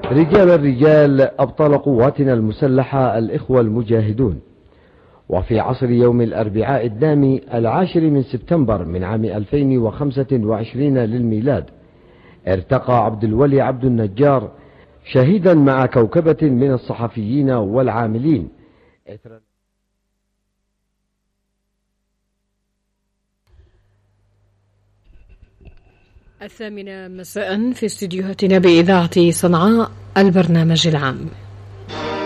رجال الرجال أبطال قواتنا المسلحة الإخوة المجاهدون. وفي عصر يوم الأربعاء الدامي 10 سبتمبر من عام 2025 للميلاد، ارتقى عبد الولي عبد النجار شهيدا مع كوكبة من الصحفيين والعاملين. 8:00 مساء في استديوهاتنا بإذاعة صنعاء البرنامج العام.